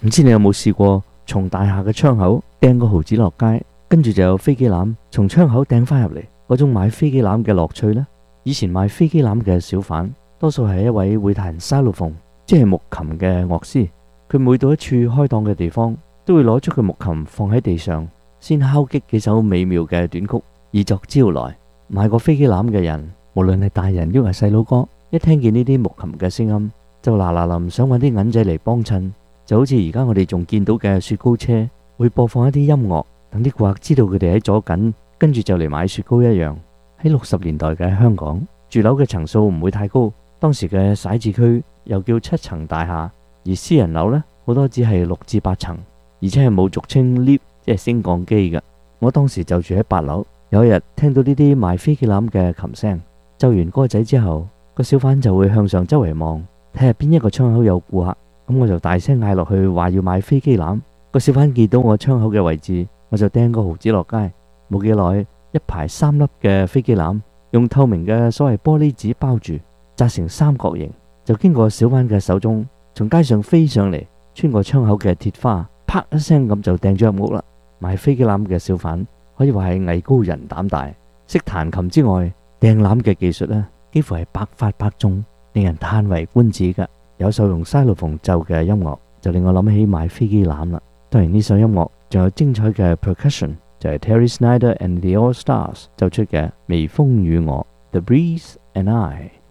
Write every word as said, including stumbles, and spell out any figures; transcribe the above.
唔知你有冇試過從大廈嘅窗口掟個毫子落街，跟住就有飛機欖從窗口掟翻入嚟，嗰種買飛機欖嘅樂趣呢？以前賣飛機欖嘅小販多數係一位會彈沙律鳳，即係木琴嘅樂師。佢每到一處開檔嘅地方，都會攞出個木琴放喺地上，先敲擊幾首美妙嘅短曲，以作招來。買過飛機欖嘅人，無論係大人抑或細佬哥，一聽見呢啲木琴嘅聲音，就嗱嗱臨想揾啲銀仔嚟幫襯，就好似而家我哋仲見到嘅雪糕車會播放一啲音樂，等啲顧客知道佢哋喺左近，跟住就嚟買雪糕一樣。喺六十年代嘅香港，住樓嘅層數唔會太高，當時嘅徙置區又叫七層大廈，而私人樓呢，好多只係六至八層，而且係冇俗稱 lift 即係升降機嘅。我當時就住喺八樓，有一日聽到呢啲賣飛機欖嘅琴聲，奏完歌仔之後，個小販就會向上周圍望，睇下邊一個窗口有顧客，咁我就大聲嗌落去話要買飛機欖。個小販見到我窗口嘅位置，我就掟個毫子落街，冇幾耐，一排三粒嘅飛機欖用透明嘅所謂玻璃紙包住，紮成三角形，就經過小販嘅手中，從街上飛上嚟，穿過窗口嘅鐵花，啪一聲咁就掟咗入屋啦。賣飛機欖嘅小販可以話係藝高人膽大，識彈琴之外，掟欖嘅技術呢，幾乎係百發百中，令人嘆為觀止噶。有首用沙律鳳奏嘅音樂，就令我諗起買飛機欖啦。當然呢首音樂仲有精彩嘅 percussion， 就係 Terry Snyder and the All Stars 奏出嘅《微風與我》 The Breeze and I。